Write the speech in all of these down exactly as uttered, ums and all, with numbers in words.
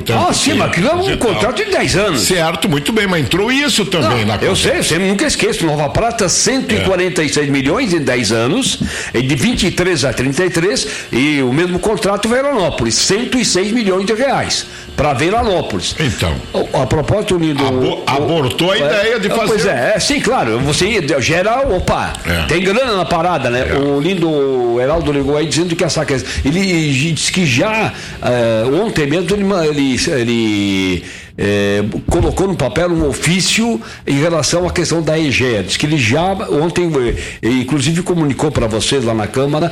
tanto Ah, sim, mas aquilo é um contrato de dez anos. Certo, muito bem, mas entrou isso também Não, na eu sei, eu sei, nunca esqueço. Nova Prata, cento e quarenta e seis é. milhões em dez anos, de vinte e três a trinta e três, e o mesmo contrato Veranópolis, cento e seis milhões de reais para Veranópolis. Então. A, a propósito, Lindo. Abo, abortou a é, ideia de fazer. Pois é, é, sim, claro. Você gera, opa, é. tem grana na parada, né? É. O Lindo Heraldo ligou aí dizendo que essa questão. Ele disse que já uh, ontem mesmo ele. ele, ele É, colocou no papel um ofício em relação à questão da EGEA. Diz que ele já ontem, inclusive, comunicou para vocês lá na Câmara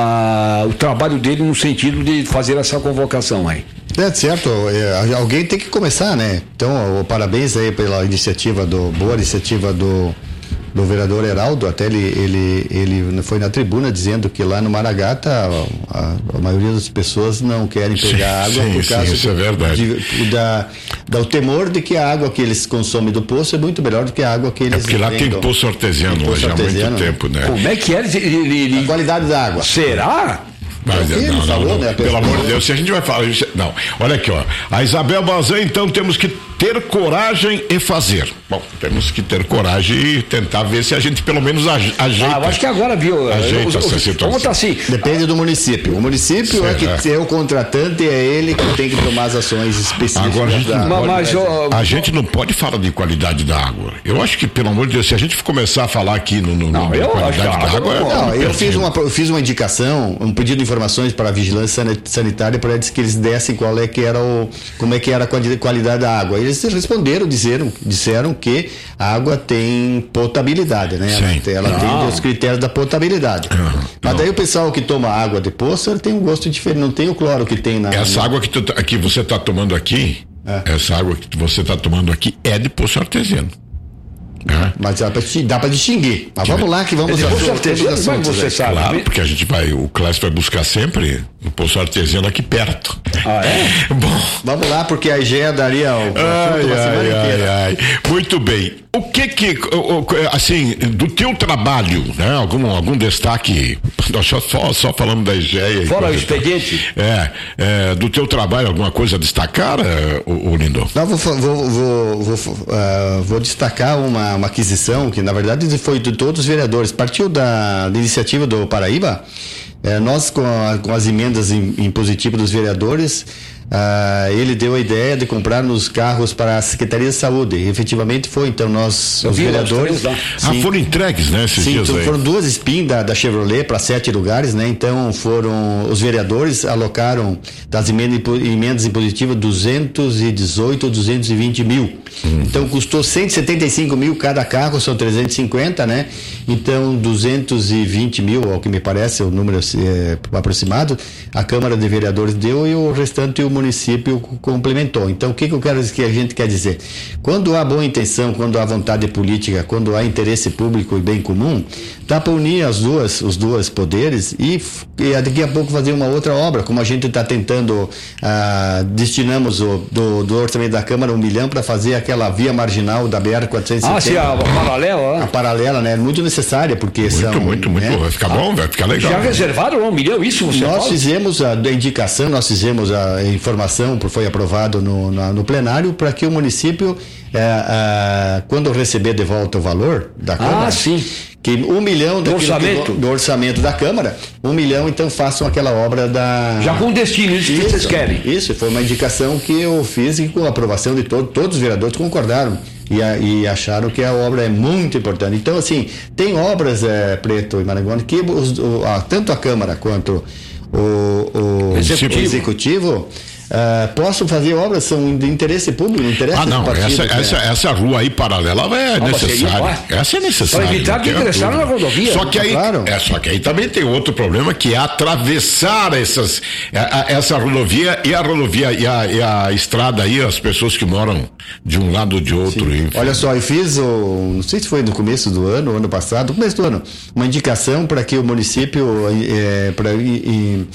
a, o trabalho dele no sentido de fazer essa convocação aí. É certo, é, alguém tem que começar, né? Então, parabéns aí pela iniciativa do, boa iniciativa do do vereador Heraldo. Até ele, ele, ele foi na tribuna dizendo que lá no Maragata a, a, a maioria das pessoas não querem pegar sim, água sim, por causa sim, isso é verdade. De, da, da o temor de que a água que eles consomem do poço é muito melhor do que a água que eles... É porque lá tem poço artesiano tem hoje artesiano, há muito tempo, né? Como é que é? Ele, ele, ele... A qualidade da água. Será? Mas, não, não, falou, não, né, pelo amor de Deus, se a gente vai falar. Não, olha aqui, ó. A Isabel Bazan, então temos que ter coragem e fazer. Bom, temos que ter coragem e tentar ver se a gente pelo menos ajeita. Ah, eu acho que agora, viu? Ajeita essa situação. Tá assim. Depende do município. O município é que é. é o contratante, é ele que tem que tomar as ações específicas. Agora, a gente, da... não, mas, pode, eu, a gente não pode falar de qualidade da água. Eu acho que, pelo amor de Deus, se a gente começar a falar aqui no, no, não, no eu qualidade acho da água. Não, não, eu, fiz uma, eu fiz uma indicação, um pedido de informações para a vigilância sanitária para eles que eles dessem qual é que era o, como é que era a qualidade da água. Eles responderam, disseram, disseram que a água tem potabilidade, né? Sim. Ela, ela tem os critérios da potabilidade. Uhum. Mas daí o pessoal que toma água de poço, ele tem um gosto diferente, não tem o cloro que tem na... Essa na... água que, tu, que você está tomando aqui, é. essa água que você está tomando aqui é de poço artesiano. É. Mas dá para distinguir. Mas vamos lá que vamos... É poço artesiano, como você sabe? Claro, porque a gente vai, o Clécio vai buscar sempre o poço artesiano aqui perto. Ah, é? Bom. Vamos lá, porque a EGEA daria o ai, ai, semana ai, inteira. Ai. Muito bem. O que que, assim, do teu trabalho, né? Algum, algum destaque? Nós só, só, só falamos da EGEA. Fora o expediente? É, é, do teu trabalho, alguma coisa a destacar, o, o Lindo? Não, vou, vou, vou, vou, uh, vou destacar uma, uma aquisição que, na verdade, foi de todos os vereadores. Partiu da, da iniciativa do Paraíba. É, nós, com, a, com as emendas impositivas dos vereadores, ah, ele deu a ideia de comprarmos carros para a Secretaria de Saúde. E, efetivamente foi. Então nós, Eu os vereadores... Ah, sim, foram entregues, né? Esses sim, dias então, aí. Foram duas spin da, da Chevrolet para sete lugares, né? Então foram... Os vereadores alocaram das emendas, emendas impositivas duzentos e dezoito ou duzentos e vinte mil. Hum. Então custou cento e setenta e cinco mil cada carro, são trezentos e cinquenta, né? Então duzentos e vinte mil, ao que me parece, o número é, aproximado, a Câmara de Vereadores deu e o restante o município complementou. Então o que, que eu quero que a gente quer dizer? Quando há boa intenção, quando há vontade política, quando há interesse público e bem comum, dá para unir as duas, os dois poderes e, e daqui a pouco fazer uma outra obra, como a gente está tentando, ah, destinamos o, do, do orçamento da Câmara um milhão para fazer aquela via marginal da B R quatrocentos e setenta. Ah, sim, a paralela, né? A paralela, né? Muito necessária, porque muito, são... Muito, muito, né? muito, vai ficar bom, vai ficar legal. Já né? reservaram um milhão, isso você Nós fala? fizemos a, a indicação, nós fizemos a informação, foi aprovado no, na, no plenário, para que o município, é, a, quando receber de volta o valor da Câmara... Ah, sim. Que um milhão do orçamento. do orçamento da Câmara, um milhão, então façam aquela obra da... Já com destino, isso que vocês querem. Isso, foi uma indicação que eu fiz e com a aprovação de todo, todos os vereadores concordaram e, a, e acharam que a obra é muito importante. Então, assim, tem obras, é, Preto e Marangoni, que os, o, a, tanto a Câmara quanto o, o executivo, executivo Uh, posso fazer obras, são de interesse público, não interessa. Ah, não, partido, essa, essa, essa rua aí paralela é ah, necessária. Essa é necessária. Para evitar que ingressaram na rodovia. Só que, aí, claro. é, só que aí também tem outro problema, que é atravessar essas, essa rodovia e a rodovia e a, e a estrada aí, as pessoas que moram de um lado ou de outro. Olha só, eu fiz, o, não sei se foi no começo do ano, ano passado, no começo do ano, uma indicação para que o município, é, para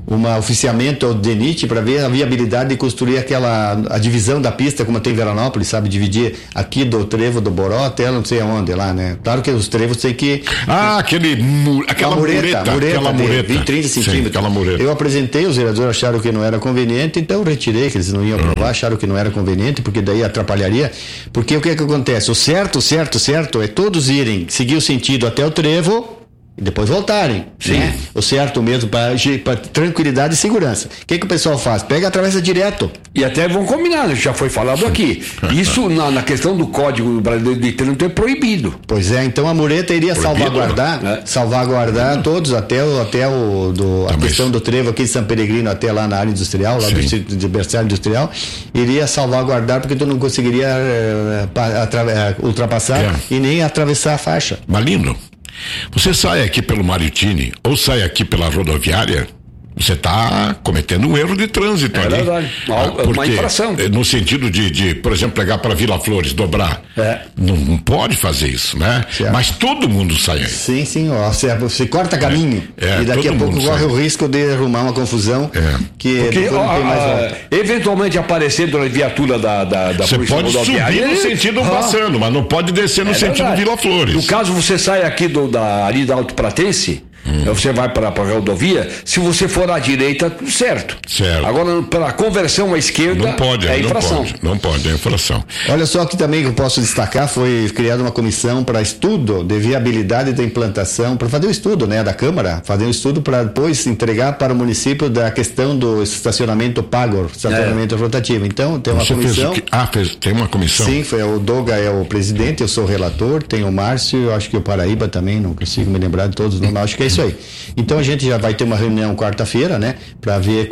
uma oficiamento ao D E N I T para ver a viabilidade de construir aquela a divisão da pista como tem em Veranópolis, sabe, dividir aqui do trevo do Boró até não sei aonde lá, né? Claro que os trevos tem que ah, aquele aquela mureta, mureta, mureta, aquela mureta, vinte, trinta centímetros. Sim, aquela mureta. Eu apresentei, os vereadores acharam que não era conveniente, então eu retirei, que eles não iam aprovar, uhum. acharam que não era conveniente, porque daí atrapalharia, porque o que é que acontece? O certo, certo, certo é todos irem seguir o sentido até o trevo e depois voltarem. Sim. Né? O certo mesmo, para tranquilidade e segurança. O que, que o pessoal faz? Pega, atravessa direto. E até vão combinar, já foi falado aqui. Isso na, na questão do Código Brasileiro de Trânsito é proibido. Pois é, então a mureta iria proibido, salvaguardar, né? salvaguardar uhum. todos, até o, até o do, a Também. questão do trevo aqui de São Peregrino até lá na área industrial, lá Sim. do adversário industrial, iria salvaguardar porque tu não conseguiria uh, uh, ultrapassar é. e nem atravessar a faixa. Malino. Você sai aqui pelo Maritini ou sai aqui pela rodoviária, você está cometendo um erro de trânsito é ali. Verdade. Ah, porque, uma infração. No sentido de, de, por exemplo, pegar para Vila Flores, dobrar. É. Não, não pode fazer isso, né? Certo. Mas todo mundo sai aí. Sim, sim. Ó, você, você corta caminho é. É, e daqui a pouco corre o risco de arrumar uma confusão é. que porque, ó, não tem mais volta. Eventualmente aparecendo na viatura da, da, da você pode subir no sentido ah. passando, mas não pode descer no é sentido verdade. Vila Flores. No caso, você sai aqui do, da, ali da Alto Pratense, Hum. você vai para a rodovia, se você for à direita, tudo certo. Certo. Agora, pela conversão à esquerda, não pode, é infração. Não pode, não pode, é infração. Olha só que também que eu posso destacar, foi criada uma comissão para estudo de viabilidade da implantação, para fazer o estudo, né, da Câmara, fazer um estudo para depois entregar para o município da questão do estacionamento pago, estacionamento é. rotativo. Então, tem uma você comissão. Fez o que? Ah, fez, tem uma comissão? Sim, foi o Doga é o presidente, eu sou o relator, tem o Márcio, acho que o Paraíba também, não consigo me lembrar de todos os nomes, acho que é isso aí. Então a gente já vai ter uma reunião quarta-feira, né, para ver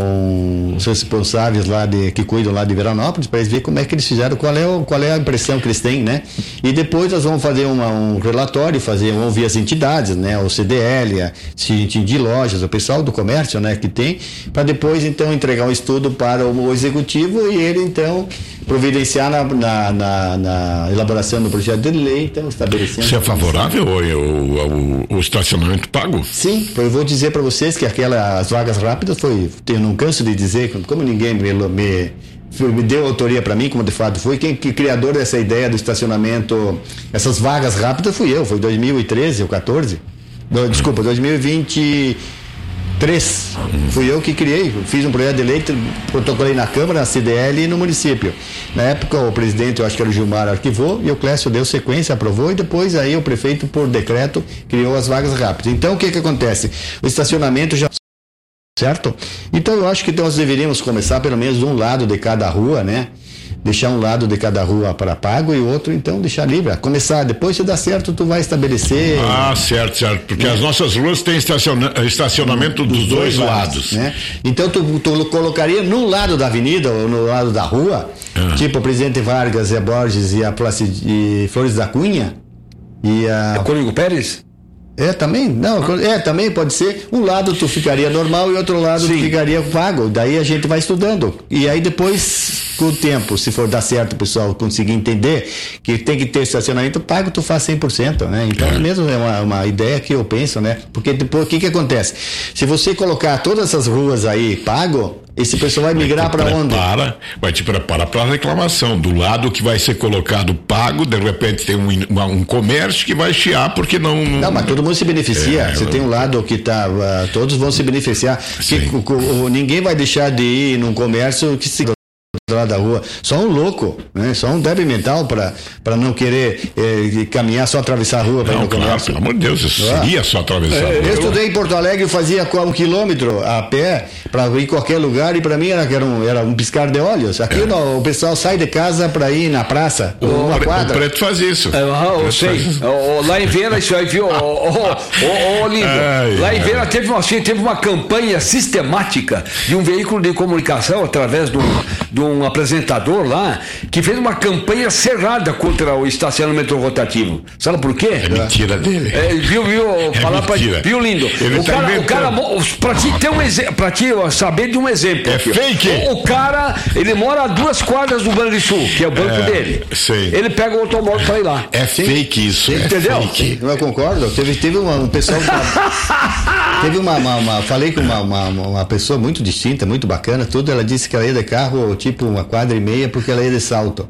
com os responsáveis lá de que cuidam lá de Veranópolis, para eles ver como é que eles fizeram, qual é o, qual é a impressão que eles têm, né? E depois nós vamos fazer uma, um relatório, fazer, vamos ouvir as entidades, né, o C D L, a gente de lojas, o pessoal do comércio, né, que tem, para depois então entregar um estudo para o executivo e ele então providenciar na, na, na, na elaboração do projeto de lei, então estabelecendo. Você é favorável ao, ao, ao estacionamento pago? Sim, eu vou dizer para vocês que aquelas vagas rápidas foi, eu não canso de dizer, como ninguém me, me, me deu autoria para mim, como de fato foi, quem que criador dessa ideia do estacionamento, essas vagas rápidas fui eu, foi dois mil e treze ou quatorze, do, desculpa, dois mil e vinte e três, fui eu que criei, fiz um projeto de lei, protocolei na Câmara, na C D L e no município. Na época o presidente, eu acho que era o Gilmar, arquivou e o Clécio deu sequência, aprovou e depois aí o prefeito, por decreto, criou as vagas rápidas. Então o que que acontece? O estacionamento já... Certo? Então eu acho que nós deveríamos começar pelo menos um lado de cada rua, né? Deixar um lado de cada rua para pago e outro então deixar livre. Começar, depois se dá certo, tu vai estabelecer. Ah, certo, certo. Porque né? As nossas ruas têm estaciona, estacionamento dos, dos dois, dois lados. lados. Né? Então tu, tu colocaria num lado da avenida ou no lado da rua, ah. tipo o Presidente Vargas, Zé Borges e a Placid, e Flores da Cunha e a. É Cónigo Pérez? É, também, não, é, também pode ser, um lado tu ficaria normal e outro lado Sim. tu ficaria pago, daí a gente vai estudando, e aí depois, com o tempo, se for dar certo o pessoal conseguir entender que tem que ter estacionamento pago, tu faz cem por cento, né, então é. mesmo é uma, uma ideia que eu penso, né, porque depois, o que que acontece, se você colocar todas essas ruas aí pago, esse pessoal vai migrar para onde? Vai te preparar para a reclamação. Do lado que vai ser colocado pago, de repente tem um, uma, um comércio que vai chiar porque não. Não, não mas todo mundo se beneficia. É, Você eu... tem um lado que tá. Uh, todos vão se beneficiar. Que, o, o, ninguém vai deixar de ir num comércio que se. Lá da rua, só um louco, né? Só um débil mental para não querer eh, caminhar, só atravessar a rua para ir no claro, comércio. Pelo amor de Deus, isso seria só atravessar é, a rua. Eu estudei em Porto Alegre e fazia um quilômetro a pé para ir em qualquer lugar e para mim era, era, um, era um piscar de olhos. Aqui é. não, o pessoal sai de casa para ir na praça, o, uma quadra. O Preto faz isso. É, eu sei. O, lá em Viena, isso aí, viu? Ô, Lindo, ai, lá em Viena teve uma, teve uma campanha sistemática de um veículo de comunicação através de um, de um um apresentador lá que fez uma campanha cerrada contra o estacionamento rotativo. Sabe por quê? É mentira dele. É, viu, viu? É falar pra, viu, lindo? Ele o, tá cara, o cara, pra ti ter um exemplo, pra ti saber de um exemplo. É aqui, fake. O, o cara, ele mora a duas quadras do Banrisul, que é o banco é, dele. Sei. Ele pega o automóvel pra ir lá. É fake isso. Sim, é entendeu? Fake. Eu concordo. Teve, teve uma, um pessoal. teve uma, uma, uma. Falei com uma, uma, uma pessoa muito distinta, muito bacana, tudo. Ela disse que ela ia de carro, tipo, uma quadra e meia, porque ela ia de salto.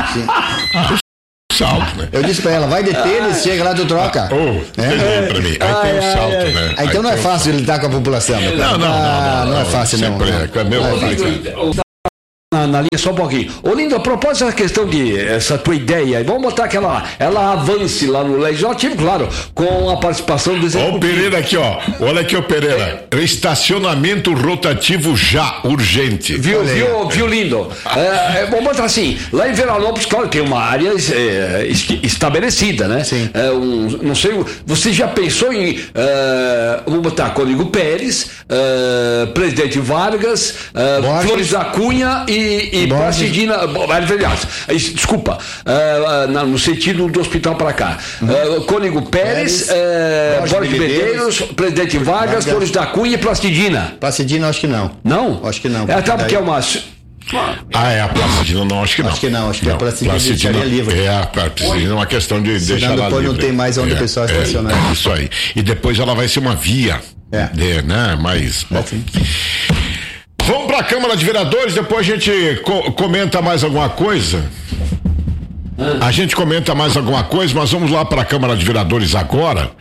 Salto, né? Eu disse pra ela, vai de tênis, chega lá, tu troca. Oh, é? Pra mim. Aí ai, tem o ai, salto, ai. né? Aí, então não é fácil lidar com a população. Não, não, não, ah, não, não, não, é fácil, não. sempre não. É, é meu Não é amigo. Na, na linha só um pouquinho. Ô Lindo, a propósito da questão de essa tua ideia, vamos botar que ela, ela avance lá no legislativo, claro, com a participação do executivo. Ó o Pereira aqui, ó. Olha aqui o Pereira. Estacionamento rotativo já, urgente. Viu, viu, viu, Lindo? É, é, vamos botar assim, lá em Veranópolis, claro, tem uma área é, estabelecida, né? Sim. É, um, não sei, você já pensou em, é, vamos botar Cônigo Pérez, é, Presidente Vargas, é, Flores da Cunha e, e Placidina, aliás, desculpa, uh, no sentido do hospital para cá. Uh, Cônigo Pérez, Pérez uh, Borges de Medeiros, Presidente Vargas, Vargas, Flores da Cunha e Placidina. Placidina, acho que não. Não? Acho que não. É até porque é uma. Ah, é a Placidina, não, acho que não. Acho que não, acho que não, a Placidina, Placidina livre. É, a Placidina é uma questão de Senão deixar ela depois livre. Não tem mais onde é, o pessoal é, estacionar. É isso aí. E depois ela vai ser uma via. É. De, né? Mas. Bom. Vamos para a Câmara de Vereadores, depois a gente co- comenta mais alguma coisa. A gente comenta mais alguma coisa, mas vamos lá para a Câmara de Vereadores agora.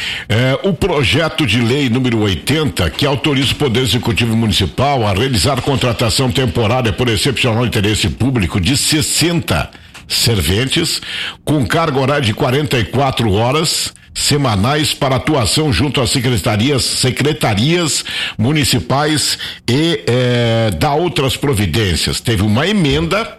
É, o projeto de lei número oitenta, que autoriza o Poder Executivo Municipal a realizar contratação temporária por excepcional interesse público de sessenta serventes, com carga horária de quarenta e quatro horas semanais para atuação junto às secretarias, secretarias municipais e eh, da outras providências. Teve uma emenda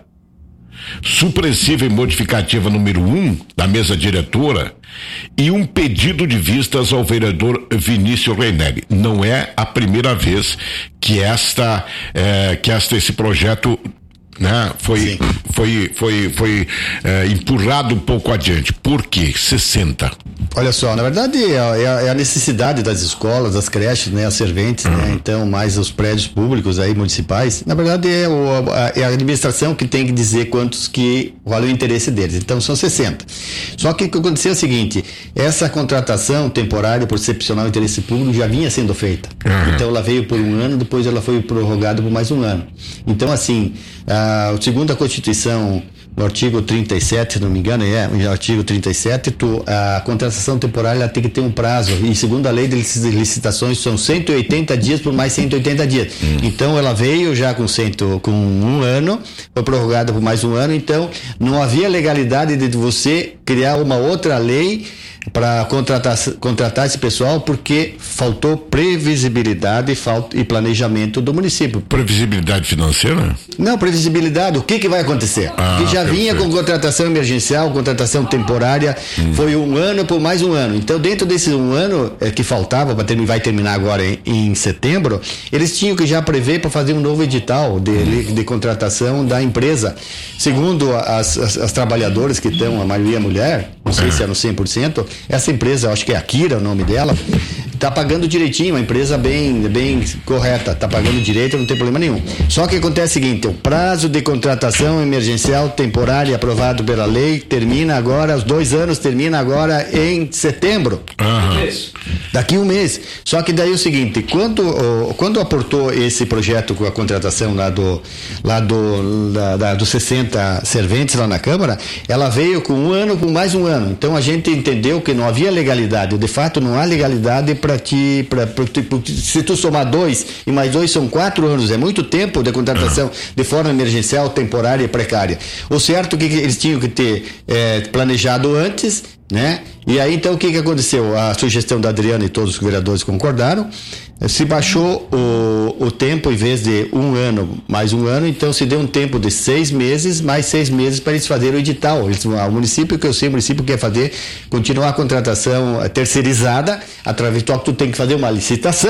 supressiva e modificativa número um da mesa diretora e um pedido de vistas ao vereador Vinícius Reinelli. Não é a primeira vez que esta, eh, que esta esse projeto né? Foi, foi, foi, foi é, empurrado um pouco adiante. Por quê? sessenta. Olha só, na verdade é a, é a necessidade das escolas, das creches, né, as serventes, uhum. né, então mais os prédios públicos aí municipais. Na verdade é, o, a, é a administração que tem que dizer quantos que vale o interesse deles. Então são sessenta. Só que o que aconteceu é o seguinte: essa contratação temporária por excepcional interesse público já vinha sendo feita. Uhum. Então ela veio por um ano, depois ela foi prorrogada por mais um ano. Então assim, a, segundo a Constituição, no artigo trinta e sete, se não me engano, é, no artigo trinta e sete, tu, a contratação temporária ela tem que ter um prazo, e segundo a lei de licitações são cento e oitenta dias por mais cento e oitenta dias. Hum. Então ela veio já com, cento, com um ano, foi prorrogada por mais um ano, então não havia legalidade de você criar uma outra lei para contratar, contratar esse pessoal, porque faltou previsibilidade e planejamento do município. Previsibilidade financeira? Não, previsibilidade, o que que vai acontecer? Ah, que já vinha com contratação emergencial, contratação temporária, hum. foi um ano por mais um ano. Então, dentro desse um ano é, que faltava, para terminar, vai terminar agora em, em setembro, eles tinham que já prever para fazer um novo edital de, hum. de contratação da empresa. Segundo as, as, as trabalhadoras que estão, a maioria mulher, não sei é. se é no cem por cento, essa empresa, acho que é a Kira o nome dela, está pagando direitinho, uma empresa bem, bem correta, está pagando direito, não tem problema nenhum. Só que acontece o seguinte: o prazo de contratação emergencial temporária aprovado pela lei termina agora, os dois anos termina agora em setembro. Uhum. Daqui um mês. Só que daí é o seguinte: quando, quando aportou esse projeto com a contratação lá do, lá do, da, da, dos sessenta serventes lá na Câmara, ela veio com um ano, com mais um ano. Então a gente entendeu que não havia legalidade, de fato não há legalidade para ti, pra, pra, pra, se tu somar dois e mais dois são quatro anos, é muito tempo de contratação de forma emergencial, temporária e precária. O certo é que eles tinham que ter é, planejado antes, né? E aí então o que que aconteceu? A sugestão da Adriana e todos os vereadores concordaram, se baixou o, o tempo, em vez de um ano mais um ano, então se deu um tempo de seis meses mais seis meses para eles fazerem o edital. Eles, o município, que eu sei, o município quer fazer, continuar a contratação terceirizada, através do que tu tem que fazer uma licitação.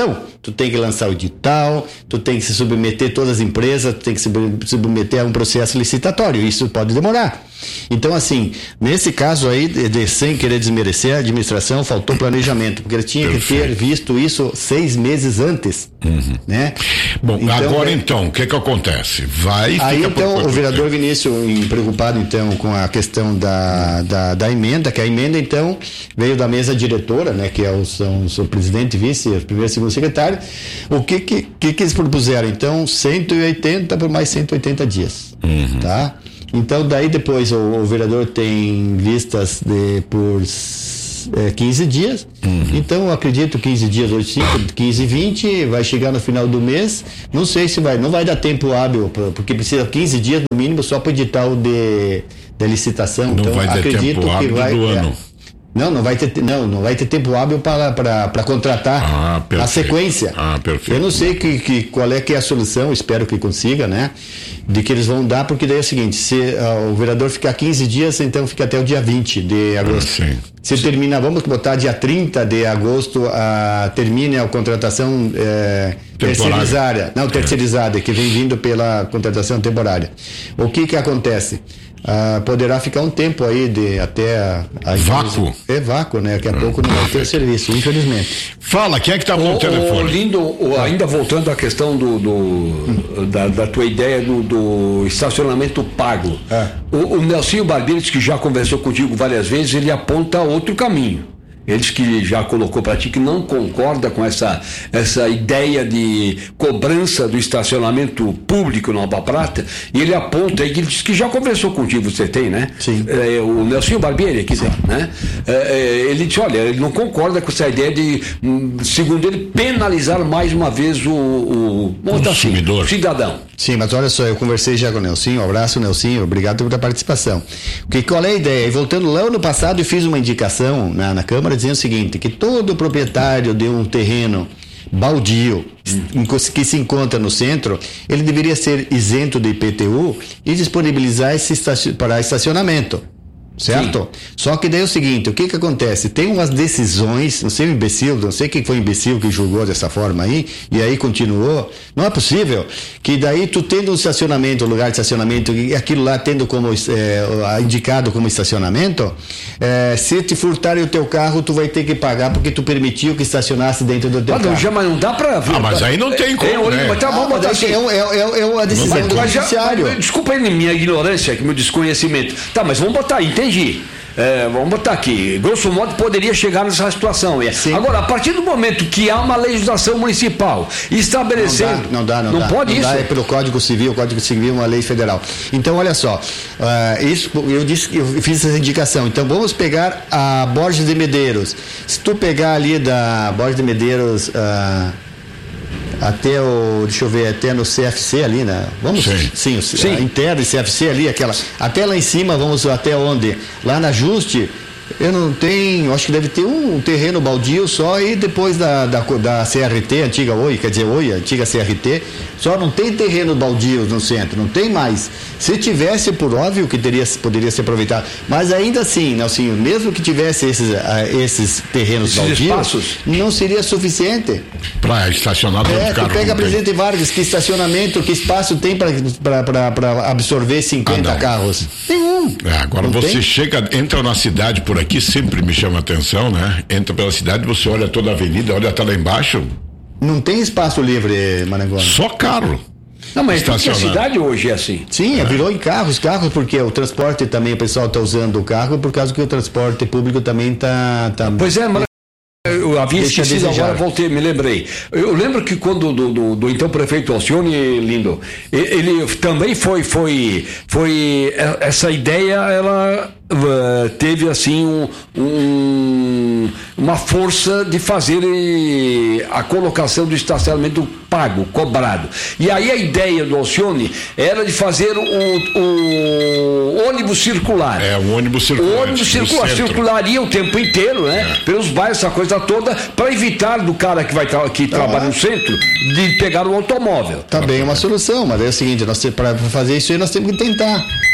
tu tem que lançar o edital, tu tem que se submeter, todas as empresas, tu tem que se submeter a um processo licitatório, isso pode demorar. Então, assim, nesse caso aí, de, de, sem querer desmerecer a administração, faltou planejamento, porque ele tinha Perfeito. que ter visto isso seis meses antes, uhum. né? Bom, então, agora é... então, o que que acontece? Vai e Aí, fica então, o vereador Vinícius, preocupado, então, com a questão da, da, da emenda, que a emenda, então, veio da mesa diretora, né, que é o, são, o presidente, vice, o primeiro e segundo secretário. O que que, que que eles propuseram? Então, cento e oitenta por mais cento e oitenta dias, uhum. tá? Então, daí depois o, o vereador tem vistas de, por é, quinze dias. Uhum. Então, eu acredito quinze dias, hoje cinco, quinze, vinte, vai chegar no final do mês. Não sei se vai, não vai dar tempo hábil, porque precisa quinze dias no mínimo só para edital de, de licitação. Não então, vai dar acredito tempo hábil que vai. Do é, ano. Não, não vai ter, não, não vai ter tempo hábil para, para, para contratar ah, a sequência. Ah, perfeito. Eu não sei que, que, qual é que é a solução, espero que consiga, né? De que eles vão dar, porque daí é o seguinte, se uh, o vereador ficar quinze dias, então fica até o dia vinte de agosto. Ah, sim. Se sim. terminar, vamos botar dia trinta de agosto, uh, termine a contratação eh, terceirizada. Não, terceirizada, que vem vindo pela contratação temporária. O que que acontece? Ah, poderá ficar um tempo aí de até a, a vácuo. É vácuo, né? Daqui a pouco não vai ter serviço, infelizmente. Fala, quem é que tá no telefone? O Lindo, o, ainda voltando à questão do, do hum. da, da tua ideia do, do estacionamento pago. É. O, o Nelsinho Barbieri, que já conversou contigo várias vezes, ele aponta outro caminho. Eles que já colocou para ti que não concorda com essa, essa ideia de cobrança do estacionamento público no Nova Prata, e ele aponta aí que ele diz que já conversou contigo, você tem, né? Sim. É, o Nelsinho Barbieri aqui, né? É, é, ele diz, olha, ele não concorda com essa ideia de, segundo ele, penalizar mais uma vez o, o, o consumidor, assim, cidadão. Sim, mas olha só, eu conversei já com o Nelsinho, um abraço, Nelsinho, obrigado pela participação. Que, qual é a ideia? E voltando lá no passado, eu fiz uma indicação na, na Câmara dizendo o seguinte, que todo proprietário de um terreno baldio hum. que se encontra no centro, ele deveria ser isento de I P T U e disponibilizar esse estaci- para estacionamento. Certo? Sim. Só que daí é o seguinte, o que que acontece? Tem umas decisões, não sei o imbecil, não sei quem foi o imbecil que julgou dessa forma aí, e aí continuou. Não é possível que daí tu tendo um estacionamento, um lugar de estacionamento, e aquilo lá tendo como é, indicado como estacionamento, é, se te furtarem o teu carro, tu vai ter que pagar porque tu permitiu que estacionasse dentro do teu ah, carro. Não, já, mas não dá pra... Ah, mas aí não tem como, é, né? Mas tá, vamos botar assim. É, é, é, é uma decisão do judiciário. Desculpa aí minha ignorância, meu desconhecimento. Tá, mas vamos botar aí, entende? É, vamos botar aqui, grosso modo poderia chegar nessa situação. Sim. Agora, a partir do momento que há uma legislação municipal estabelecendo. Não dá, não dá. Não, não dá, pode não isso? Dá, é pelo Código Civil, o Código Civil é uma lei federal. Então, olha só, uh, isso, eu disse, eu fiz essa indicação. Então, vamos pegar a Borges de Medeiros. Se tu pegar ali da Borges de Medeiros. Uh, até o, deixa eu ver, até no C F C ali, né? Vamos, sim, sim, sim. A interna C F C ali, aquela, até lá em cima, vamos até onde? Lá na Juste, eu não tenho, acho que deve ter um terreno baldio só e depois da, da, da C R T, antiga Oi, quer dizer Oi, antiga C R T, só não tem terreno baldio no centro, não tem mais. Se tivesse, por óbvio que teria, poderia ser aproveitado, mas ainda assim, Nelsinho, mesmo que tivesse esses, uh, esses terrenos esses baldios, espaços? Não seria suficiente. Para estacionar dentro é, do carro. Tu pega Presidente Vargas, que estacionamento, que espaço tem para absorver cinquenta ah, carros? Nenhum. É, agora não você tem? Chega, entra na cidade por aqui, sempre me chama a atenção, né? Entra pela cidade, você olha toda a avenida, olha até lá embaixo. Não tem espaço livre, Manangoni. Só carro. Não, mas a cidade hoje é assim. Sim, é. virou em carros, carros, porque o transporte também, o pessoal está usando o carro por causa que o transporte público também está... Tá, pois é, mas eu havia Deixa esquecido, agora voltei, me lembrei. Eu lembro que quando do, do, do então prefeito Alcione, Lindo, ele, ele também foi, foi, foi, essa ideia, ela uh, teve assim um, um, uma força de fazer a colocação do estacionamento pago, cobrado. E aí a ideia do Alcione era de fazer o, o ônibus circular. É, o ônibus circular. O ônibus circular, circularia o tempo inteiro, né? É. Pelos bairros, essa coisa toda, para evitar do cara que vai que tá trabalha no centro de pegar o automóvel. Tá bem, uma solução, mas é o seguinte, nós para fazer isso aí nós temos que tentar.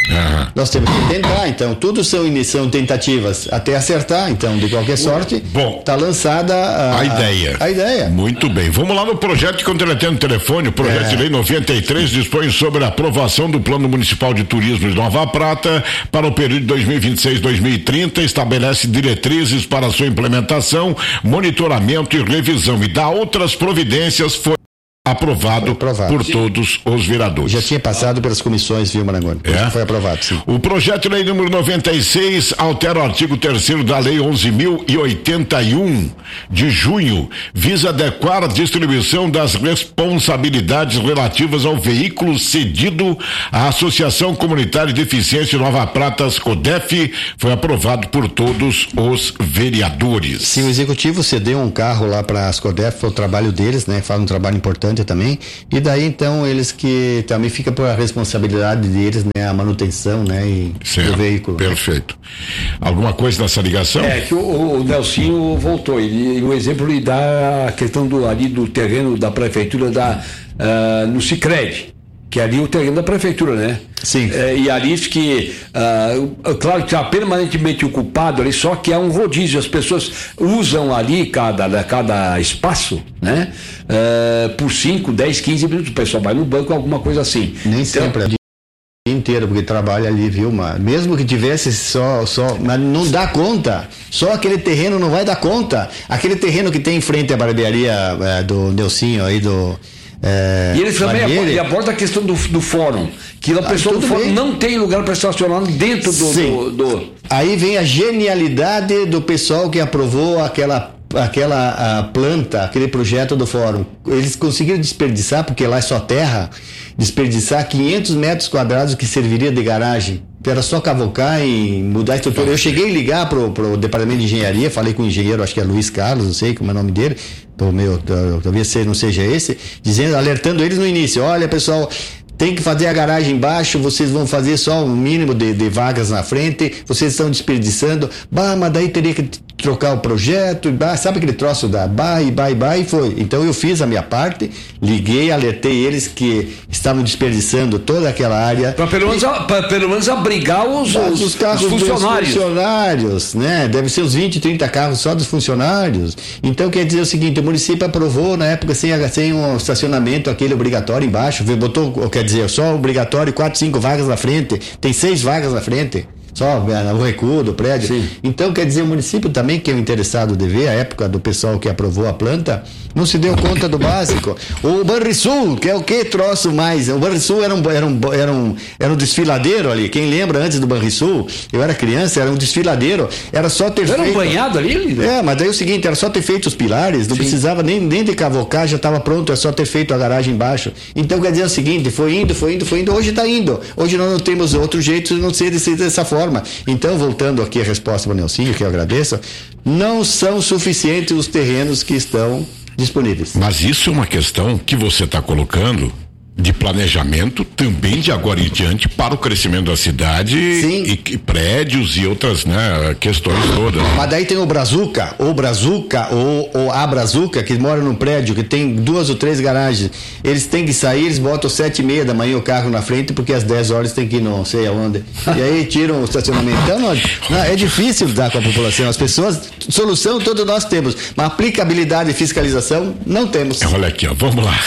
Uhum. Nós temos que tentar, então, tudo são, são tentativas até acertar, então, de qualquer sorte, bom, está lançada a, a ideia. A, a ideia. Muito bem. Vamos lá no projeto que eu entretenho no telefone. O projeto é. de lei noventa e três dispõe sobre a aprovação do Plano Municipal de Turismo de Nova Prata para o período de dois mil e vinte e seis a dois mil e trinta, estabelece diretrizes para sua implementação, monitoramento e revisão e dá outras providências. Foi Aprovado, aprovado por sim. todos os vereadores. Já tinha passado pelas comissões, viu, Marangoni? É? Foi aprovado, sim. O projeto de lei número noventa e seis altera o artigo terceiro da lei onze mil e oitenta e um de junho, visa adequar a distribuição das responsabilidades relativas ao veículo cedido à Associação Comunitária de Deficiência Nova Prata, SCODEF, foi aprovado por todos os vereadores. Sim, o executivo cedeu um carro lá para a SCODEF, foi o trabalho deles, né? Faz um trabalho importante também, e daí então eles que também fica por a responsabilidade deles, né, a manutenção, né, e certo, do veículo. Perfeito. Alguma coisa nessa ligação? É que o, o Nelsinho voltou, ele, o exemplo ele dá a questão do ali do terreno da prefeitura da uh, no Sicredi, que ali é o terreno da prefeitura, né? Sim. É, e ali diz que, uh, claro que está permanentemente ocupado ali, só que é um rodízio, as pessoas usam ali cada, cada espaço, né? Uh, por cinco, dez, quinze minutos, o pessoal vai no banco, alguma coisa assim. Nem então, sempre é o dia inteiro, porque trabalha ali, viu, mas mesmo que tivesse só, só, mas não dá conta, só aquele terreno não vai dar conta, aquele terreno que tem em frente à barbearia é, do Nelsinho aí, do É, e eles também abordam, abordam a questão do, do fórum, que a pessoa ah, do fórum bem. não tem lugar para estacionar dentro do, do, do. Aí vem a genialidade do pessoal que aprovou aquela, aquela a planta, aquele projeto do fórum. Eles conseguiram desperdiçar, porque lá é só terra, desperdiçar quinhentos metros quadrados que serviria de garagem. Era só cavocar e mudar a estrutura. Eu cheguei a ligar pro, pro departamento de engenharia, falei com o engenheiro, acho que é Luiz Carlos, não sei como é o nome dele, tô meio, talvez não seja esse, dizendo, alertando eles no início, olha pessoal, tem que fazer a garagem embaixo, vocês vão fazer só um mínimo de, de vagas na frente, vocês estão desperdiçando, bah, mas daí teria que trocar o projeto, bah, sabe aquele troço da bah, e bah, e bah, e foi. Então eu fiz a minha parte, liguei, alertei eles que estavam desperdiçando toda aquela área. Para pelo, menos, pelo menos abrigar os, os, os carros os funcionários. Dos funcionários, né? Deve ser uns vinte, trinta carros só dos funcionários. Então quer dizer o seguinte, o município aprovou na época sem, sem um estacionamento aquele obrigatório embaixo, botou, quer dizer, só obrigatório, quatro, cinco vagas na frente, tem seis vagas na frente, só o recuo do prédio. Sim. Então, quer dizer, o município também, que é o interessado de ver, a época do pessoal que aprovou a planta, não se deu conta do básico. O Banrisul, que é o que troço mais? O Banrisul era um, era, um, era, um, era um desfiladeiro ali. Quem lembra antes do Banrisul? Eu era criança, era um desfiladeiro. Era só ter era feito. Era um banhado ali? É, mas daí é o seguinte, era só ter feito os pilares, não Sim. precisava nem, nem de cavocar, já estava pronto, é só ter feito a garagem embaixo. Então, quer dizer o seguinte, foi indo, foi indo, foi indo, hoje está indo. Hoje nós não temos outro jeito de não ser desse, dessa forma. Então, voltando aqui a resposta para o Nelsinho, que eu agradeço, não são suficientes os terrenos que estão disponíveis. Mas isso é uma questão que você está colocando de planejamento também de agora em diante para o crescimento da cidade. Sim. E, e prédios e outras, né, questões todas. Mas daí tem o Brazuca, ou Brazuca, ou, ou a Brazuca, que mora num prédio que tem duas ou três garagens. Eles têm que sair, eles botam sete e meia da manhã o carro na frente, porque às dez horas tem que ir não sei aonde. E aí tiram o estacionamento. Então, não, não, é difícil lidar com a população. As pessoas, solução todos nós temos, mas aplicabilidade e fiscalização não temos. Olha aqui, ó, vamos lá.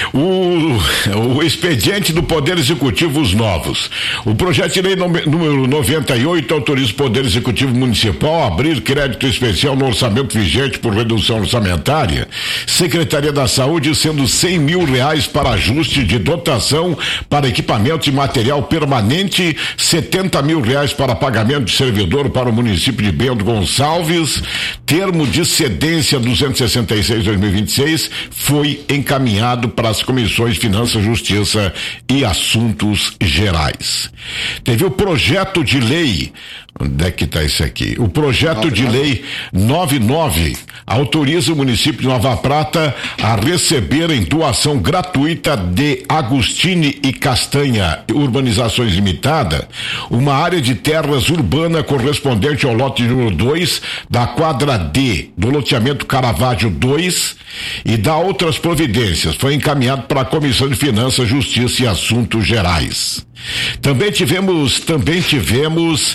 O O expediente do Poder Executivo, os novos. O projeto de lei número noventa e oito autoriza o Poder Executivo Municipal a abrir crédito especial no orçamento vigente por redução orçamentária. Secretaria da Saúde sendo cem mil reais para ajuste de dotação para equipamentos e material permanente, setenta mil reais para pagamento de servidor para o município de Bento Gonçalves. Termo de cedência duzentos e sessenta e seis barra dois mil e vinte e seis foi encaminhado para as comissões de Finanças, Justiça e Assuntos Gerais. Teve o projeto de lei Onde é que está isso aqui? O projeto de lei noventa e nove autoriza o município de Nova Prata a receber em doação gratuita de Agostini e Castanha, Urbanizações Limitada, uma área de terras urbana correspondente ao lote número dois da quadra D, do loteamento Caravaggio dois, e dá outras providências. Foi encaminhado para a Comissão de Finanças, Justiça e Assuntos Gerais. Também tivemos, também tivemos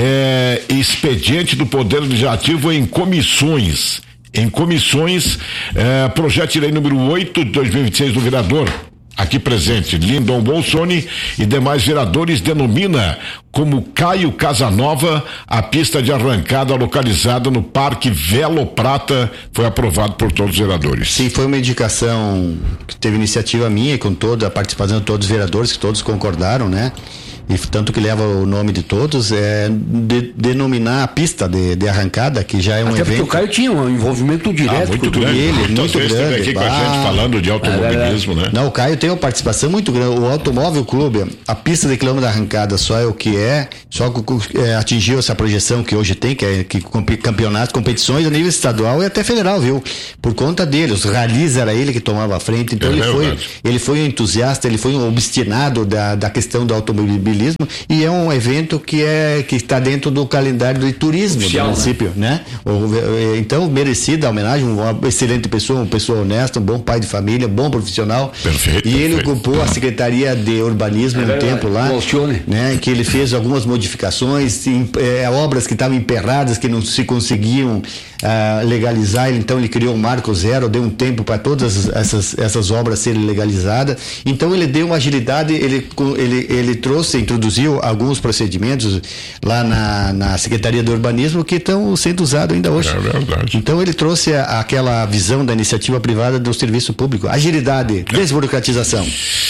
é, expediente do Poder Legislativo em comissões. Em comissões, é, projeto de lei número oito de dois mil e vinte e seis do vereador, aqui presente, Lindon Bolsoni e demais vereadores, denomina como Caio Casanova a pista de arrancada localizada no Parque Velo Prata. Foi aprovado por todos os vereadores. Sim, foi uma indicação que teve iniciativa minha, com toda a participação de todos os vereadores, que todos concordaram, né? E tanto que leva o nome de todos, é de, denominar a pista de, de arrancada, que já é um Até evento. Porque o Caio tinha um envolvimento direto ah, muito com grande, ele, muito, muito grande. grande. Aqui bah, com a gente falando de automobilismo, né? Não, o Caio tem uma participação muito grande. O Automóvel Clube, a pista de quilômetro da arrancada só é o que é, só é, atingiu essa projeção que hoje tem, que é que campeonatos, competições a nível estadual e até federal, viu? Por conta dele, os ralis era ele que tomava a frente, então é ele, foi, ele foi um entusiasta, ele foi um obstinado da, da questão do automobilismo, e é um um evento que é que está dentro do calendário de turismo oficial, do município, né? né? Então, merecida a homenagem, uma excelente pessoa, uma pessoa honesta, um bom pai de família, bom profissional. Perfeito. E ele perfeito. ocupou a Secretaria de Urbanismo é, um tempo lá, né? Que ele fez algumas modificações, é, obras que estavam emperradas, que não se conseguiam uh, legalizar, então ele criou um marco zero, deu um tempo para todas essas, essas obras serem legalizadas. Então ele deu uma agilidade, ele, ele, ele trouxe, introduziu alguns procedimentos lá na, na Secretaria do Urbanismo que estão sendo usados ainda hoje. É verdade. Então ele trouxe a, aquela visão da iniciativa privada do serviço público, agilidade, desburocratização.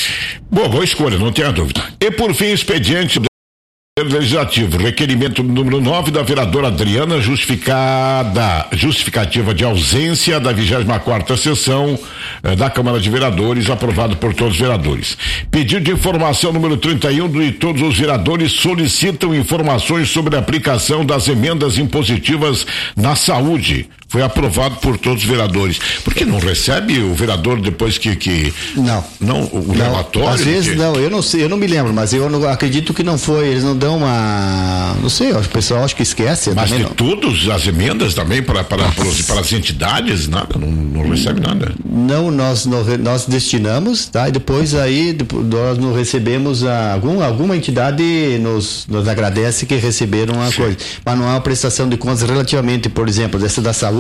Boa, boa escolha, não tenha dúvida. E por fim, expediente Legislativo, requerimento número nove da vereadora Adriana, justificada, justificativa de ausência da vigésima quarta sessão eh, da Câmara de Vereadores, aprovado por todos os vereadores. Pedido de informação número trinta e um de todos os vereadores solicitam informações sobre a aplicação das emendas impositivas na saúde. Foi aprovado por todos os vereadores. Por que não recebe o vereador depois que, que não, não o não, relatório? Às vezes que... não, eu não sei, eu não me lembro, mas eu não, acredito que não foi, eles não dão uma, não sei, o pessoal acho que esquece. Mas de não. todos as emendas também para para, para, os, para as entidades, nada, não, não recebe nada. Não, nós nós destinamos, tá? E depois aí nós não recebemos a, algum, alguma entidade nos, nos agradece que receberam a Sim. coisa, mas não há uma prestação de contas relativamente, por exemplo, dessa da saúde.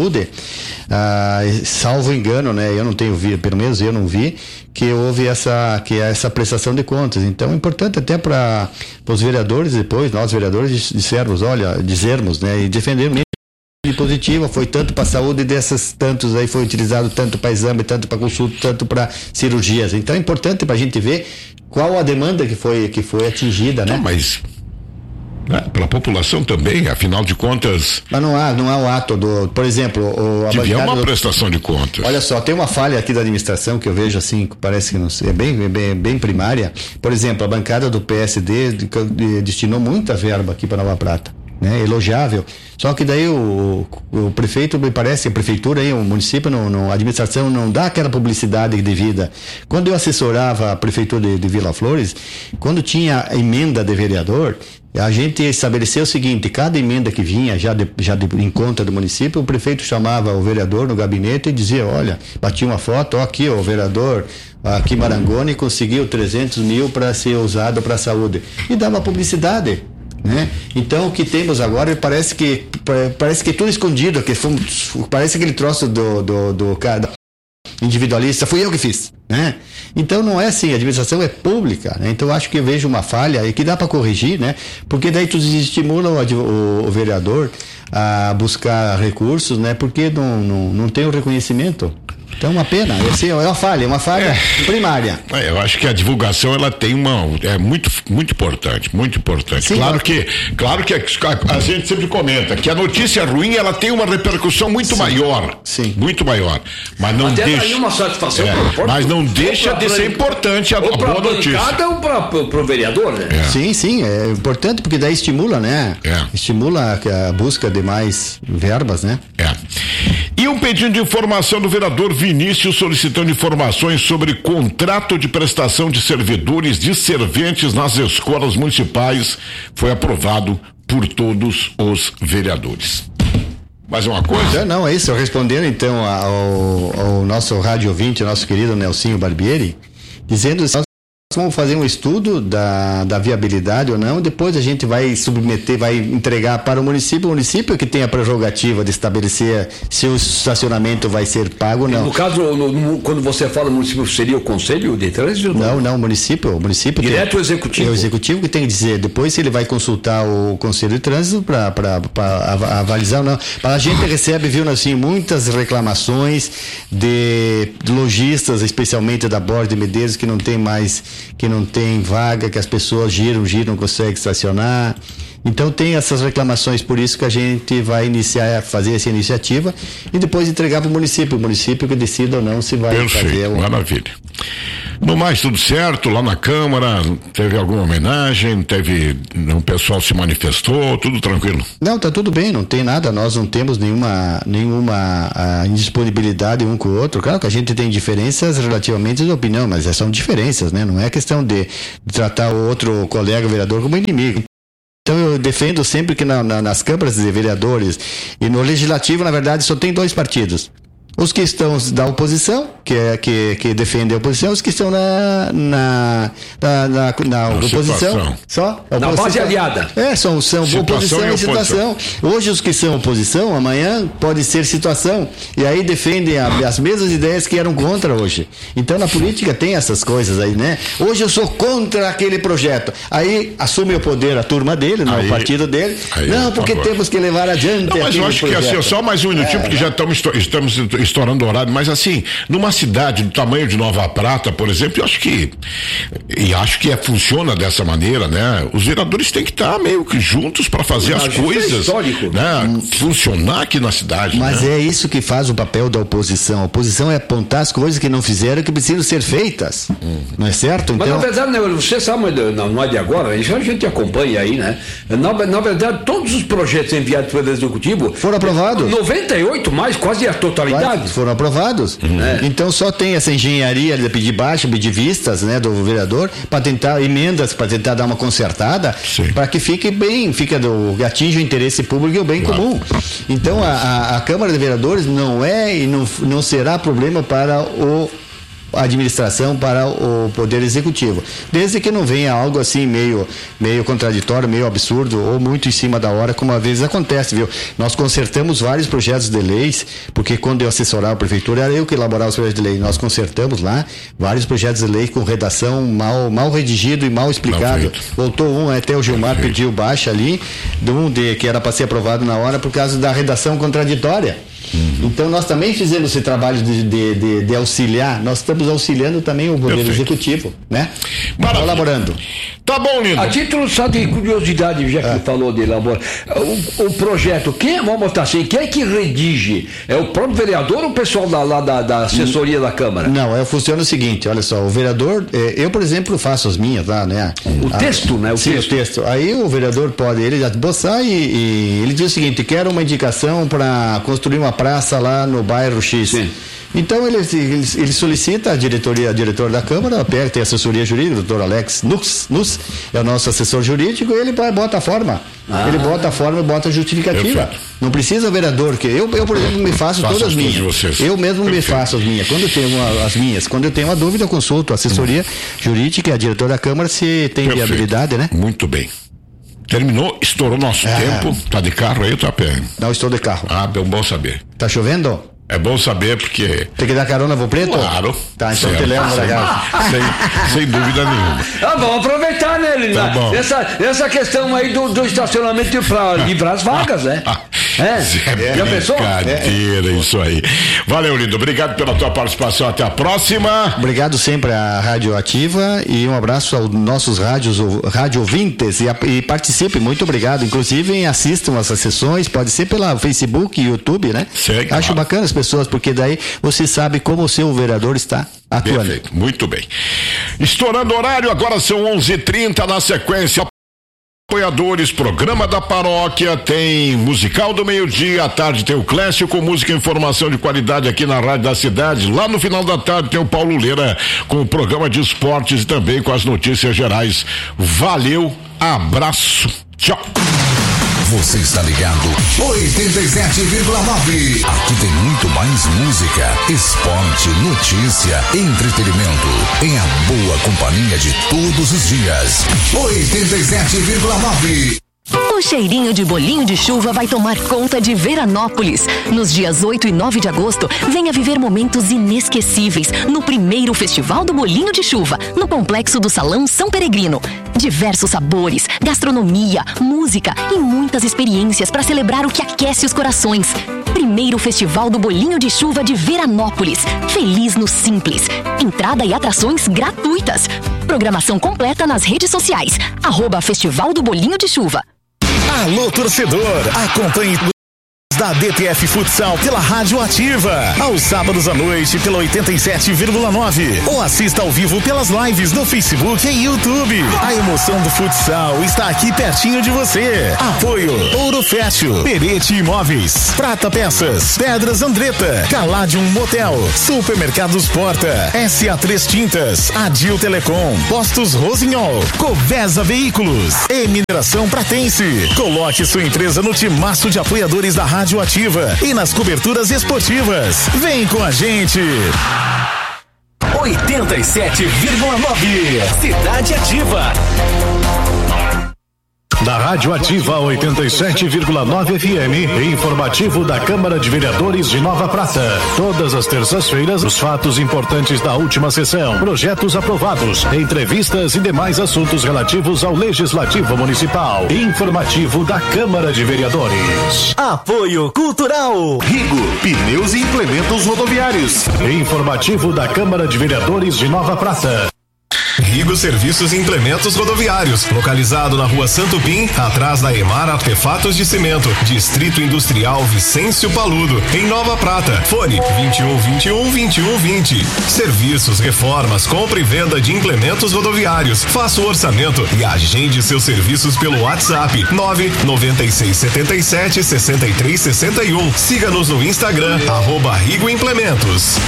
Ah, salvo engano, né? Eu não tenho vi, pelo menos eu não vi que houve essa que é essa prestação de contas. Então é importante até para os vereadores depois, nós vereadores dissermos, olha, dizermos, né? E defendermos positiva, foi tanto para a saúde dessas tantos aí foi utilizado tanto para exame, tanto para consulta, tanto para cirurgias. Então é importante para a gente ver qual a demanda que foi que foi atingida, né? Não, mas né? Pela população também, afinal de contas. Mas não há, não há o ato do, por exemplo, o, a devia uma do, prestação de contas. Olha só, tem uma falha aqui da administração que eu vejo assim, que parece que não sei, é bem, bem, bem primária. Por exemplo, a bancada do P S D de, de, destinou muita verba aqui para Nova Prata. Né, elogiável, só que daí o, o prefeito, me parece, a prefeitura aí, o município, não, não, a administração não dá aquela publicidade devida. Quando eu assessorava a prefeitura de, de Vila Flores, quando tinha emenda de vereador, a gente estabeleceu o seguinte: cada emenda que vinha já, de, já de, em conta do município, o prefeito chamava o vereador no gabinete e dizia, olha, batia uma foto, ó, aqui ó, o vereador aqui Marangoni conseguiu trezentos mil para ser usado para a saúde, e dava publicidade. Né? Então o que temos agora parece que parece que é tudo escondido, que foi, parece aquele troço do, do, do cara individualista, fui eu que fiz, né? Então não é assim, a administração é pública, né? Então eu acho que eu vejo uma falha e que dá para corrigir, né? Porque daí tu estimula o, o, o vereador a buscar recursos, né? Porque não, não, não tem o reconhecimento. Então, uma pena, assim, é uma falha, uma falha é, primária. É, eu acho que a divulgação, ela tem uma, é muito, muito importante, muito importante. Sim, claro, que, claro que a gente sempre comenta que a notícia ruim, ela tem uma repercussão muito Sim. maior, Sim. muito maior, mas não Até deixa... daí uma satisfação é, pro, mas não deixa de ser importante a, a boa notícia. Ou para o vereador, né? É. Sim, sim, é importante porque daí estimula, né? É. Estimula a, a busca de mais verbas, né? É. E um pedido de informação do vereador Vinícius solicitando informações sobre contrato de prestação de servidores de serventes nas escolas municipais foi aprovado por todos os vereadores. Mais uma coisa? Não, não, é isso. Respondendo então ao, ao nosso rádio ouvinte, ao nosso querido Nelsinho Barbieri, dizendo assim, vamos fazer um estudo da, da viabilidade ou não, depois a gente vai submeter, vai entregar para o município, o município que tem a prerrogativa de estabelecer se o estacionamento vai ser pago ou não. No caso, no, no, quando você fala município, seria o conselho de trânsito? Não, não, o município, o município direto tem, ao executivo. É o executivo que tem que dizer, depois se ele vai consultar o conselho de trânsito para avalizar ou não. A gente recebe, viu, assim, muitas reclamações de, de lojistas, especialmente da Borda de Medeiros, que não tem mais que não tem vaga, que as pessoas giram, giram, não conseguem estacionar. Então tem essas reclamações, por isso que a gente vai iniciar, fazer essa iniciativa e depois entregar para o município, o município que decida ou não se vai Perfeito, fazer. Um... Maravilha. No mais, tudo certo, lá na Câmara, teve alguma homenagem, teve, o pessoal se manifestou, tudo tranquilo? Não, tá tudo bem, não tem nada, nós não temos nenhuma, nenhuma a, indisponibilidade um com o outro, claro que a gente tem diferenças relativamente de opinião, mas são diferenças, né? Não é questão de, de tratar o outro colega vereador como inimigo. Então eu defendo sempre que na, na, nas câmaras de vereadores e no legislativo, na verdade, só tem dois partidos. Os que estão da oposição, que é que, que defendem a oposição, os que estão na na, na, na, na oposição, só a na base aliada. É, são, são oposição e situação. Hoje os que são oposição, amanhã pode ser situação. E aí defendem a, as mesmas ideias que eram contra hoje. Então na política tem essas coisas aí, né? Hoje eu sou contra aquele projeto. Aí assume o poder a turma dele, não, aí, o partido dele. Aí, não, porque por temos que levar adiante. Não, mas eu acho projeto. que assim, só mais um minutinho, é, porque já estamos, estamos estourando o horário, mas assim, numa cidade do tamanho de Nova Prata, por exemplo, eu acho que e acho que é, funciona dessa maneira, né? Os vereadores têm que estar meio que juntos para fazer mas as coisas, é né? Hum. funcionar aqui na cidade. Mas né? é isso que faz o papel da oposição. A oposição é apontar as coisas que não fizeram que precisam ser feitas. Hum. Não é certo? Mas então... na verdade, né, você sabe, não, não é de agora, isso a gente acompanha aí, né? Na, na verdade, todos os projetos enviados pelo Executivo foram aprovados. noventa e oito mais, quase a totalidade. Foram aprovados. Uhum. É. Então só tem essa engenharia de pedir baixa, pedir vistas, né, do vereador, para tentar emendas, para tentar dar uma consertada, para que fique bem, fica do, atinja o interesse público e o bem claro. comum. Então a, a, a Câmara de Vereadores não é e não, não será problema para o a administração, para o Poder Executivo, desde que não venha algo assim meio, meio contraditório, meio absurdo ou muito em cima da hora, como às vezes acontece, viu? Nós consertamos vários projetos de leis, porque quando eu assessorava a prefeitura era eu que elaborava os projetos de lei, nós consertamos lá vários projetos de lei com redação mal, mal redigido e mal explicado. Voltou um, até o Gilmar Perfeito. pediu baixa ali, de um de, que era para ser aprovado na hora por causa da redação contraditória. Uhum. Então nós também fizemos esse trabalho de, de, de, de auxiliar, nós estamos auxiliando também o Poder Perfeito. Executivo, né? Maravilha. Colaborando. Tá bom, Lindo. A título só de curiosidade, já que é. falou de elaborar, o, o projeto, quem, vamos botar assim, quem é que redige? É o próprio vereador ou o pessoal da, lá da, da assessoria da Câmara? Não, é, funciona o seguinte, olha só, o vereador, eu por exemplo faço as minhas lá, né? O a, texto, né? O sim, texto. o texto. Aí o vereador pode, ele esboçar e, e ele diz o seguinte, quero uma indicação para construir uma praça lá no bairro X. Sim. Então ele, ele, ele solicita a diretoria, a diretor da Câmara, pega, tem assessoria jurídica, o doutor Alex Nux, Nux, é o nosso assessor jurídico, e ele bota a forma. Ah. Ele bota a forma e bota a justificativa. Perfeito. Não precisa o vereador, que eu, eu por exemplo, me faço Faça todas as minhas. Eu mesmo Perfeito. me faço as minhas. Quando eu tenho uma, as minhas, quando eu tenho uma dúvida, eu consulto a assessoria hum. jurídica e a diretora da Câmara se tem Perfeito. viabilidade, né? Muito bem. Terminou, estourou nosso é. tempo. Tá de carro aí ou tá a pé? Não, estou de carro. Ah, é bom saber. Tá chovendo? É bom saber porque... Tem que dar carona pro Preto? Claro. Tá, então te leva pra casa. Sem, sem dúvida nenhuma. Ah, vamos aproveitar, né, Lina? Tá bom. Essa, essa questão aí do, do estacionamento para livrar as vagas, né? É? Já pensou? Brincadeira, isso aí. Valeu, lindo. Obrigado pela tua participação. Até a próxima. Obrigado sempre à Rádio Ativa e um abraço aos nossos rádios, rádio ouvintes e, e participe. Muito obrigado. Inclusive, assistam essas sessões. Pode ser pela Facebook e YouTube, né? Sim, Acho claro. bacana as pessoas, porque daí você sabe como o seu vereador está atuando. Perfeito. Muito bem. Estourando horário, agora são onze e trinta. Na sequência, apoiadores, programa da paróquia, tem musical do meio-dia, à tarde tem o Clécio com música e informação de qualidade aqui na Rádio da Cidade. Lá no final da tarde tem o Paulo Leira com o programa de esportes e também com as notícias gerais. Valeu, abraço, tchau. Você está ligado? oitenta e sete vírgula nove. Aqui tem muito mais música, esporte, notícia, entretenimento. Em a boa companhia de todos os dias. oitenta e sete vírgula nove. O cheirinho de bolinho de chuva vai tomar conta de Veranópolis. Nos dias oito e nove de agosto, venha viver momentos inesquecíveis no primeiro Festival do Bolinho de Chuva, no Complexo do Salão São Peregrino. Diversos sabores, gastronomia, música e muitas experiências para celebrar o que aquece os corações. Primeiro Festival do Bolinho de Chuva de Veranópolis. Feliz no Simples. Entrada e atrações gratuitas. Programação completa nas redes sociais. Arroba Festival do Bolinho de Chuva. Alô, torcedor, acompanhe da D P F Futsal pela Rádio Ativa, aos sábados à noite pela oitenta e sete vírgula nove, ou assista ao vivo pelas lives no Facebook e YouTube. A emoção do futsal está aqui pertinho de você. Apoio Ouro Fértil, Perete Imóveis, Prata Peças, Pedras Andretta, Caladium Motel, Supermercados Porta, S A três Tintas, Adil Telecom, Postos Rosinhol, Covesa Veículos e Mineração Pratense. Coloque sua empresa no timaço de apoiadores da Rádio Ativa e nas coberturas esportivas. Vem com a gente. oitenta e sete vírgula nove. Cidade Ativa. Da Rádio Ativa oitenta e sete vírgula nove F M, informativo da Câmara de Vereadores de Nova Prata. Todas as terças-feiras, os fatos importantes da última sessão, projetos aprovados, entrevistas e demais assuntos relativos ao Legislativo Municipal. Informativo da Câmara de Vereadores. Apoio Cultural. Rigo, pneus e implementos rodoviários. Informativo da Câmara de Vereadores de Nova Prata. Rigo Serviços e Implementos Rodoviários, localizado na rua Santo Pim, atrás da Emar Artefatos de Cimento, Distrito Industrial Vicêncio Paludo, em Nova Prata. Fone vinte e um, vinte e um, vinte e um, vinte. Serviços, reformas, compra e venda de implementos rodoviários. Faça o orçamento e agende seus serviços pelo WhatsApp nove nove seis sete sete, seis três seis um. Siga-nos no Instagram, arroba Rigo Implementos.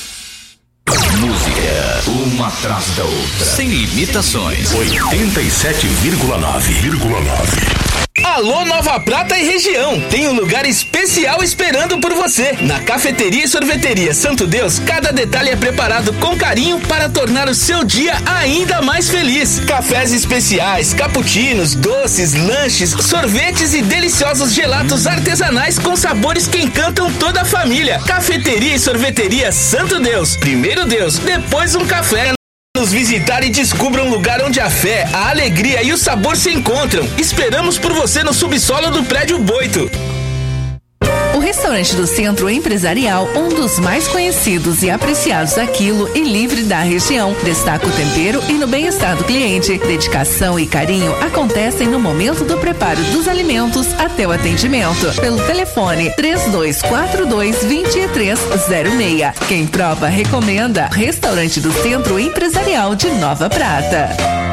Música, uma atrás da outra, sem limitações. oitenta e sete vírgula nove. Alô, Nova Prata e região, tem um lugar especial esperando por você. Na Cafeteria e Sorveteria Santo Deus, cada detalhe é preparado com carinho para tornar o seu dia ainda mais feliz. Cafés especiais, cappuccinos, doces, lanches, sorvetes e deliciosos gelatos artesanais com sabores que encantam toda a família. Cafeteria e Sorveteria Santo Deus. Primeiro Deus, depois um café. Nos visitar e descubra um lugar onde a fé, a alegria e o sabor se encontram. Esperamos por você no subsolo do Prédio Boito. O restaurante do Centro Empresarial, um dos mais conhecidos e apreciados da Quilo e livre da região, destaca o tempero e no bem-estar do cliente. Dedicação e carinho acontecem no momento do preparo dos alimentos até o atendimento. Pelo telefone três dois quatro dois, dois três zero seis. Quem prova, recomenda. Restaurante do Centro Empresarial de Nova Prata.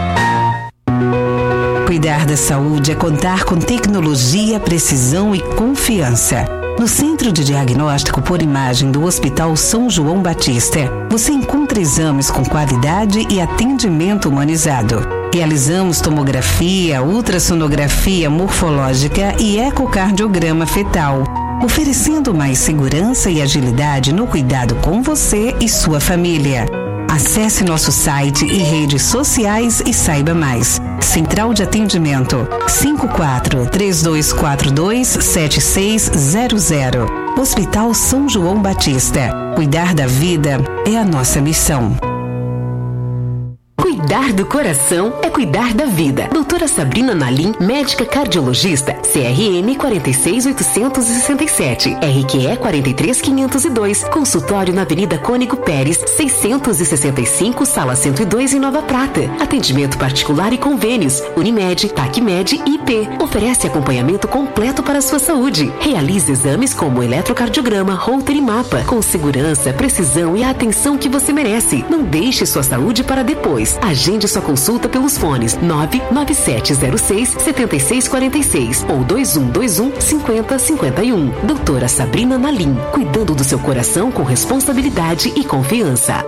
Cuidar da saúde é contar com tecnologia, precisão e confiança. No Centro de Diagnóstico por Imagem do Hospital São João Batista, você encontra exames com qualidade e atendimento humanizado. Realizamos tomografia, ultrassonografia morfológica e ecocardiograma fetal, oferecendo mais segurança e agilidade no cuidado com você e sua família. Acesse nosso site e redes sociais e saiba mais. Central de Atendimento cinco quatro três dois quatro dois, sete seis zero zero. Hospital São João Batista. Cuidar da vida é a nossa missão. Cuidar do coração é cuidar da vida. Doutora Sabrina Nalim, médica cardiologista, C R N quarenta e seis oitocentos e sessenta e sete, R Q E quarenta e três quinhentos e dois, consultório na Avenida Cônigo Pérez, seiscentos e sessenta e cinco, sala cento e dois, em Nova Prata. Atendimento particular e convênios, Unimed, Tacmed e I P. Oferece acompanhamento completo para a sua saúde. Realize exames como eletrocardiograma, Holter e mapa, com segurança, precisão e a atenção que você merece. Não deixe sua saúde para depois. Agende sua consulta pelos fones nove nove sete zero seis sete seis quatro seis ou dois um dois um cinco zero cinco um. Doutora Sabrina Nalim, cuidando do seu coração com responsabilidade e confiança.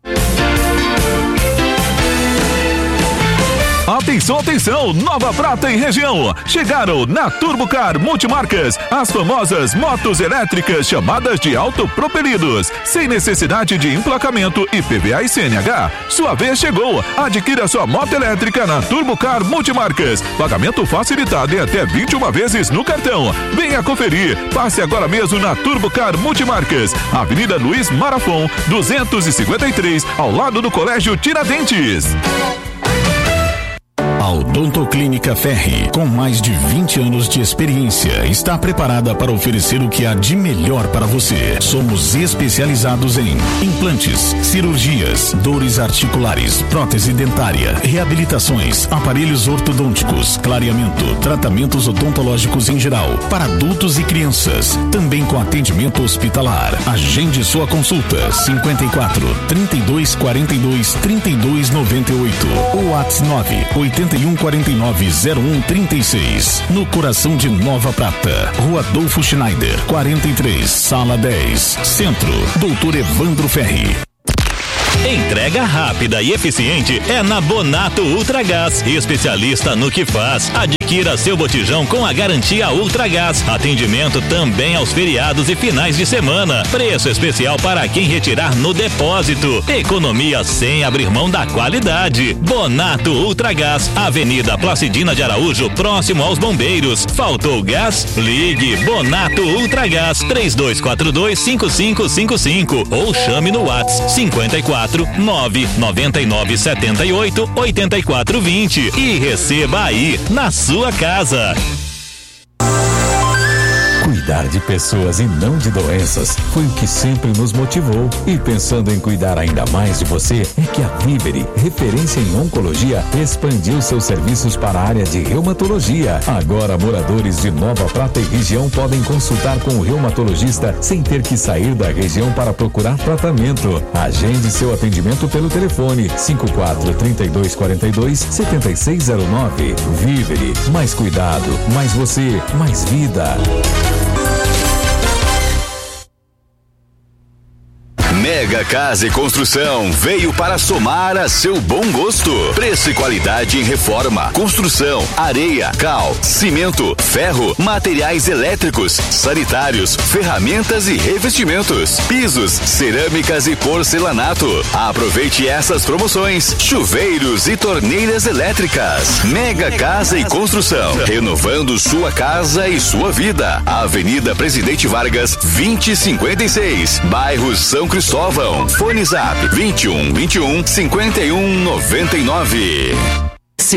Atenção, atenção, Nova Prata e região. Chegaram na Turbocar Multimarcas as famosas motos elétricas chamadas de autopropelidos, sem necessidade de emplacamento I P V A e C N H. Sua vez chegou. Adquira sua moto elétrica na Turbocar Multimarcas. Pagamento facilitado em até vinte e uma vezes no cartão. Venha conferir. Passe agora mesmo na Turbocar Multimarcas, Avenida Luiz Marafon, duzentos e cinquenta e três, ao lado do Colégio Tiradentes. A Odontoclínica Ferri, com mais de vinte anos de experiência, está preparada para oferecer o que há de melhor para você. Somos especializados em implantes, cirurgias, dores articulares, prótese dentária, reabilitações, aparelhos ortodônticos, clareamento, tratamentos odontológicos em geral, para adultos e crianças, também com atendimento hospitalar. Agende sua consulta cinquenta e quatro, trinta e dois, quarenta e dois, trinta e dois, noventa e oito ou WhatsApp nove oito um quatro nove zero um três seis, no coração de Nova Prata, Rua Adolfo Schneider, quarenta e três, Sala dez, Centro, Doutor Evandro Ferri. Entrega rápida e eficiente é na Bonato Ultragás, especialista no que faz. Adquira seu botijão com a garantia Ultragás. Atendimento também aos feriados e finais de semana. Preço especial para quem retirar no depósito. Economia sem abrir mão da qualidade. Bonato Ultragás, Avenida Placidina de Araújo, próximo aos Bombeiros. Faltou gás? Ligue Bonato Ultragás três dois quatro dois, cinco cinco cinco cinco ou chame no WhatsApp cinquenta e quatro, nove nove nove sete oito, oito quatro dois zero e receba aí na sua casa. Cuidar de pessoas e não de doenças foi o que sempre nos motivou. E pensando em cuidar ainda mais de você, é que a Vivere, referência em oncologia, expandiu seus serviços para a área de reumatologia. Agora, moradores de Nova Prata e região podem consultar com o reumatologista sem ter que sair da região para procurar tratamento. Agende seu atendimento pelo telefone cinco quatro, trinta e dois, quarenta e dois, setenta e seis zero nove. Vivere, mais cuidado, mais você, mais vida. Mega Casa e Construção veio para somar a seu bom gosto. Preço e qualidade em reforma, construção, areia, cal, cimento, ferro, materiais elétricos, sanitários, ferramentas e revestimentos, pisos, cerâmicas e porcelanato. Aproveite essas promoções: chuveiros e torneiras elétricas. Mega Casa e Construção, renovando sua casa e sua vida. Avenida Presidente Vargas, vinte e cinquenta e seis, bairro São Cristóvão. Fone Zap vinte e um, vinte e um, cinquenta e um, noventa e nove.